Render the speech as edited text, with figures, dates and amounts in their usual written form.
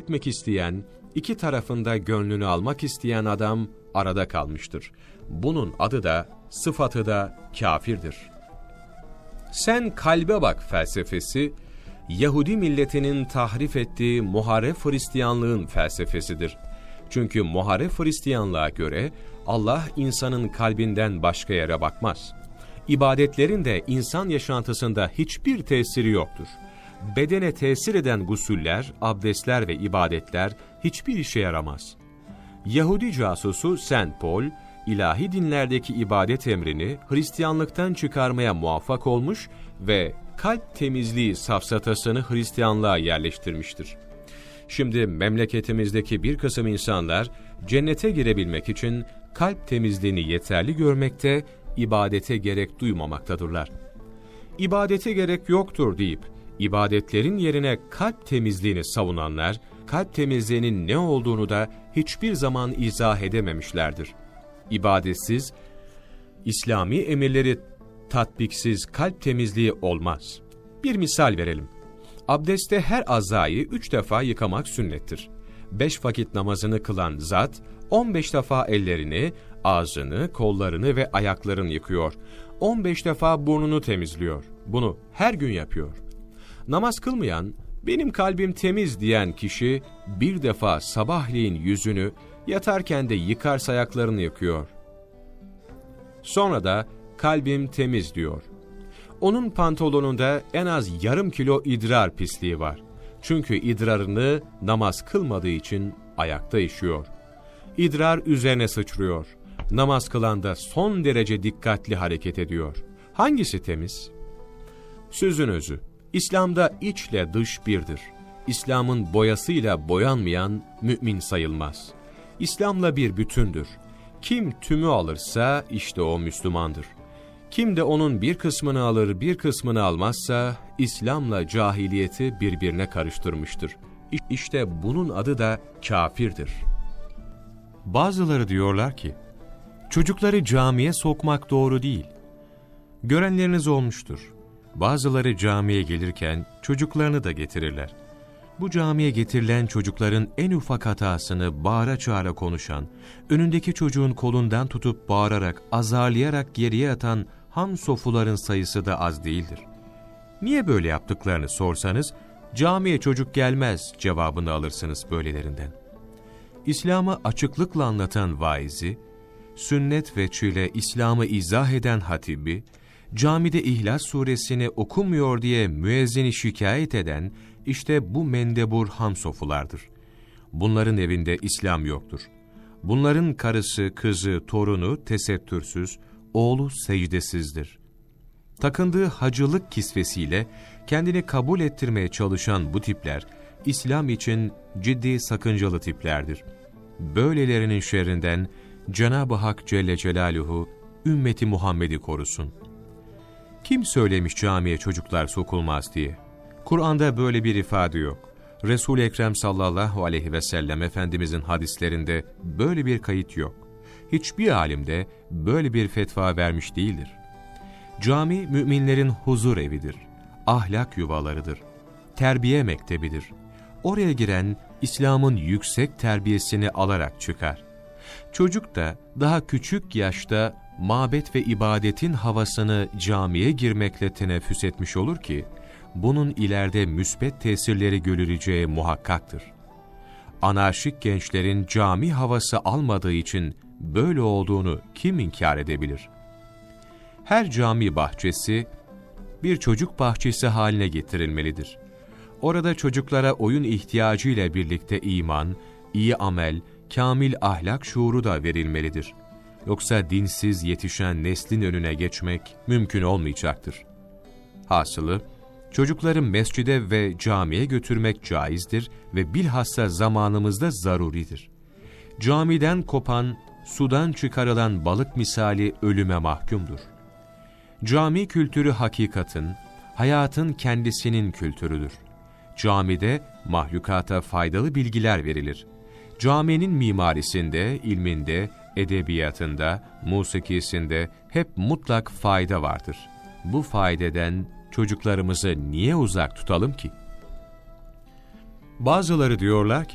etmek isteyen, iki tarafında gönlünü almak isteyen adam arada kalmıştır. Bunun adı da, sıfatı da kâfirdir. Sen kalbe bak felsefesi, Yahudi milletinin tahrif ettiği muharref Hristiyanlığın felsefesidir. Çünkü muharref Hristiyanlığa göre Allah insanın kalbinden başka yere bakmaz. İbadetlerin de insan yaşantısında hiçbir tesiri yoktur. Bedene tesir eden gusüller, abdestler ve ibadetler hiçbir işe yaramaz. Yahudi casusu Saint Paul, ilahi dinlerdeki ibadet emrini Hristiyanlıktan çıkarmaya muvaffak olmuş ve kalp temizliği safsatasını Hristiyanlığa yerleştirmiştir. Şimdi memleketimizdeki bir kısım insanlar cennete girebilmek için kalp temizliğini yeterli görmekte, ibadete gerek duymamaktadırlar. İbadete gerek yoktur deyip ibadetlerin yerine kalp temizliğini savunanlar, kalp temizliğinin ne olduğunu da hiçbir zaman izah edememişlerdir. İbadetsiz, İslami emirleri tatbiksiz kalp temizliği olmaz. Bir misal verelim. Abdestte her azayı 3 defa yıkamak sünnettir. 5 vakit namazını kılan zat, 15 defa ellerini, ağzını, kollarını ve ayaklarını yıkıyor. 15 defa burnunu temizliyor. Bunu her gün yapıyor. Namaz kılmayan, benim kalbim temiz diyen kişi, bir defa sabahleyin yüzünü, yatarken de yıkarsa ayaklarını yıkıyor. Sonra da kalbim temiz diyor. Onun pantolonunda en az yarım kilo idrar pisliği var. Çünkü idrarını namaz kılmadığı için ayakta işiyor. İdrar üzerine sıçrıyor. Namaz kılan da son derece dikkatli hareket ediyor. Hangisi temiz? Sözün özü, İslam'da içle dış birdir. İslam'ın boyasıyla boyanmayan mümin sayılmaz. İslam'la bir bütündür. Kim tümü alırsa işte o Müslümandır. Kim de onun bir kısmını alır, bir kısmını almazsa İslam'la cahiliyeti birbirine karıştırmıştır. İşte bunun adı da kâfirdir. Bazıları diyorlar ki, çocukları camiye sokmak doğru değil. Görenleriniz olmuştur. Bazıları camiye gelirken çocuklarını da getirirler. Bu camiye getirilen çocukların en ufak hatasını bağıra çağıra konuşan, önündeki çocuğun kolundan tutup bağırarak, azarlayarak geriye atan hamsofuların sayısı da az değildir. Niye böyle yaptıklarını sorsanız, camiye çocuk gelmez cevabını alırsınız böylelerinden. İslam'ı açıklıkla anlatan vaizi, sünnet veçile İslam'ı izah eden hatibi, camide İhlas suresini okumuyor diye müezzini şikayet eden, işte bu mendebur hamsofulardır. Bunların evinde İslam yoktur. Bunların karısı, kızı, torunu tesettürsüz, oğlu secdesizdir. Takındığı hacılık kisvesiyle kendini kabul ettirmeye çalışan bu tipler, İslam için ciddi sakıncalı tiplerdir. Böylelerinin şerrinden Cenab-ı Hak Celle Celaluhu ümmeti Muhammed'i korusun. Kim söylemiş camiye çocuklar sokulmaz diye? Kur'an'da böyle bir ifade yok. Resul-i Ekrem sallallahu aleyhi ve sellem Efendimizin hadislerinde böyle bir kayıt yok. Hiçbir alim de böyle bir fetva vermiş değildir. Cami müminlerin huzur evidir, ahlak yuvalarıdır, terbiye mektebidir. Oraya giren İslam'ın yüksek terbiyesini alarak çıkar. Çocuk da daha küçük yaşta mabet ve ibadetin havasını camiye girmekle teneffüs etmiş olur ki, bunun ileride müsbet tesirleri görüleceği muhakkaktır. Anarşik gençlerin cami havası almadığı için böyle olduğunu kim inkar edebilir? Her cami bahçesi bir çocuk bahçesi haline getirilmelidir. Orada çocuklara oyun ihtiyacıyla birlikte iman, iyi amel, kamil ahlak şuuru da verilmelidir. Yoksa dinsiz yetişen neslin önüne geçmek mümkün olmayacaktır. Hasılı, çocukları mescide ve camiye götürmek caizdir ve bilhassa zamanımızda zaruridir. Camiden kopan, sudan çıkarılan balık misali ölüme mahkumdur. Cami kültürü hakikatin, hayatın kendisinin kültürüdür. Camide mahlukata faydalı bilgiler verilir. Caminin mimarisinde, ilminde, edebiyatında, musikisinde hep mutlak fayda vardır. Bu faydeden çocuklarımızı niye uzak tutalım ki? Bazıları diyorlar ki,